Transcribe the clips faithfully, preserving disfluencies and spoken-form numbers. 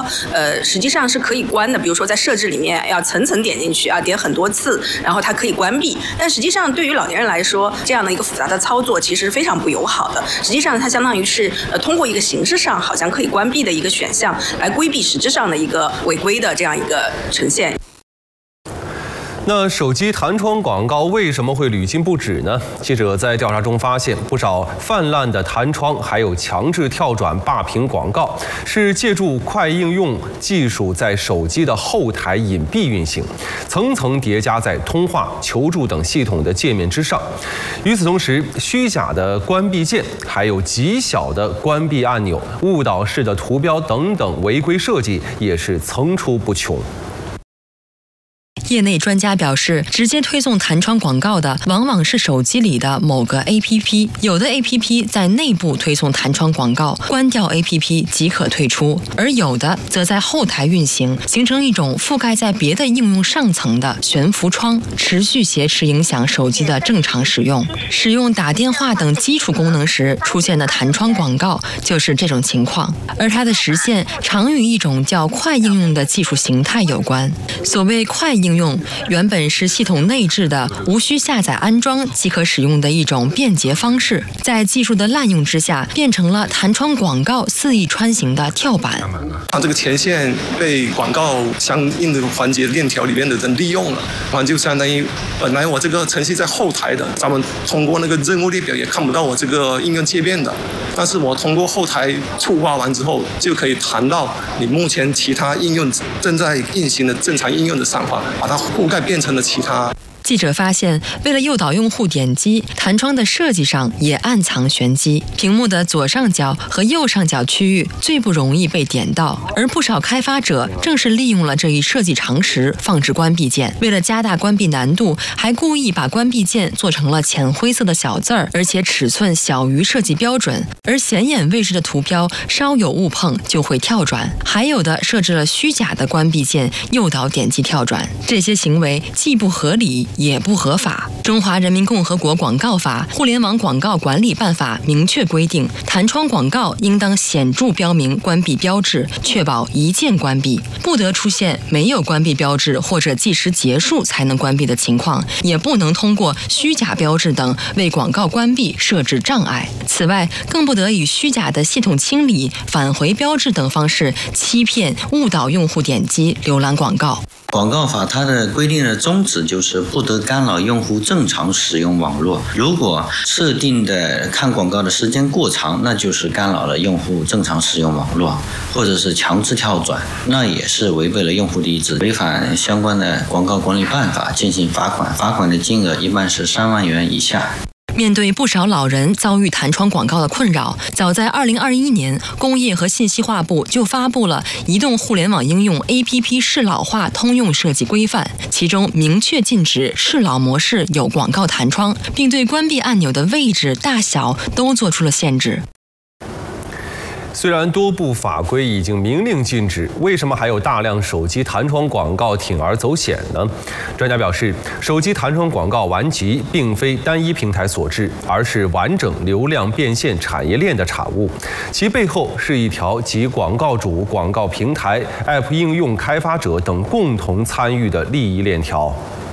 呃，实际上是可以关的。比如说在设置里面要层层点进去啊，点很多次，然后它可以关闭。但实际上对于老年人来说，这样的一个复杂的操作其实非常不友好的。实际上它相当于是呃通过一个形式上好像可以关闭的一个选项，来规避实质上的一个违规的这样一个呈现。 那手机弹窗广告为什么会屡禁不止呢？记者在调查中发现，不少泛滥的弹窗还有强制跳转霸屏广告，是借助快应用技术在手机的后台隐蔽运行，层层叠加在通话、求助等系统的界面之上。与此同时，虚假的关闭键，还有极小的关闭按钮、误导式的图标等等违规设计也是层出不穷。 业内专家表示，直接推送弹窗广告的往往是手机里的某个 A P P， 有的 A P P 在内部推送弹窗广告，关掉 A P P 即可退出，而有的则在后台运行，形成一种覆盖在别的应用上层的悬浮窗，持续挟持影响手机的正常使用。使用打电话等基础功能时出现的弹窗广告就是这种情况，而它的实现常与一种叫快应用的技术形态有关。所谓快应用用原本是系统内置的，无需下载安装即可使用的一种便捷方式，在技术的滥用之下，变成了弹窗广告肆意穿行的跳板。 它这个前线被广告相应的环节链条里面的人利用了，然后就相当于本来我这个程序在后台的，咱们通过那个任务列表也看不到我这个应用界面的，但是我通过后台触发完之后，就可以弹到你目前其他应用正在运行的正常应用的上方，把它覆盖变成了其他。 记者发现，为了诱导用户点击，弹窗的设计上也暗藏玄机。屏幕的左上角和右上角区域最不容易被点到，而不少开发者正是利用了这一设计常识，放置关闭键。为了加大关闭难度，还故意把关闭键做成了浅灰色的小字儿，而且尺寸小于设计标准。而显眼位置的图标稍有误碰就会跳转，还有的设置了虚假的关闭键，诱导点击跳转。这些行为既不合理也不合法。中华人民共和国广告法、互联网广告管理办法明确规定，弹窗广告应当显著标明关闭标志，确保一键关闭，不得出现没有关闭标志或者计时结束才能关闭的情况，也不能通过虚假标志等为广告关闭设置障碍。此外，更不得以虚假的系统清理、返回标志等方式欺骗、误导用户点击浏览广告。 广告法它的规定的宗旨就是不得干扰用户正常使用网络。如果设定的看广告的时间过长，那就是干扰了用户正常使用网络，或者是强制跳转，那也是违背了用户的意志，违反相关的广告管理办法进行罚款，罚款的金额一般是三万元以下。 面对不少老人遭遇弹窗广告的困扰，早在二零二一年，工业和信息化部就发布了《移动互联网应用 A P P 适老化通用设计规范》，其中明确禁止适老模式有广告弹窗，并对关闭按钮的位置、大小都做出了限制。 虽然多部法规已经明令禁止，为什么还有大量手机弹窗广告铤而走险呢？专家表示，手机弹窗广告顽疾并非单一平台所致，而是完整流量变现产业链的产物，其背后是一条集广告主、广告平台、App 应用开发者等共同参与的利益链条。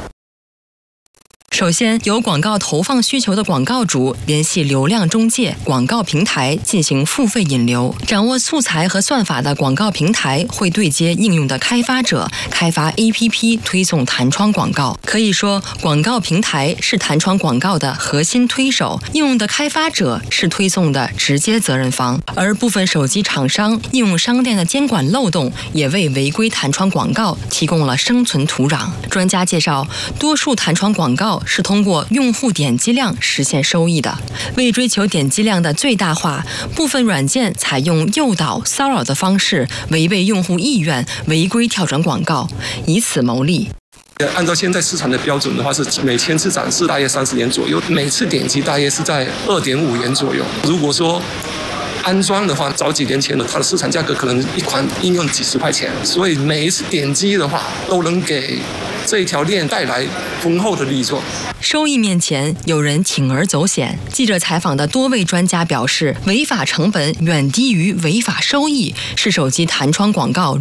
首先，有广告投放需求的广告主联系流量中介、广告平台进行付费引流。掌握素材和算法的广告平台会对接应用的开发者，开发 A P P 推送弹窗广告。可以说，广告平台是弹窗广告的核心推手，应用的开发者是推送的直接责任方。而部分手机厂商、应用商店的监管漏洞，也为违规弹窗广告提供了生存土壤。专家介绍，多数弹窗广告是通过用户点击量实现收益的。为追求点击量的最大化，部分软件采用诱导、骚扰的方式，违背用户意愿，违规跳转广告，以此牟利。 按照现在市场的标准的话，是每千次展示大约三十元左右，每次点击大约是在二点五元左右。如果说安装的话，早几年前的它的市场价格可能一款应用几十块钱，所以每一次点击的话，都能给这一条链带来丰厚的利润。 收益面前，有人铤而走险。记者采访的多位专家表示，违法成本远低于违法收益，是手机弹窗广告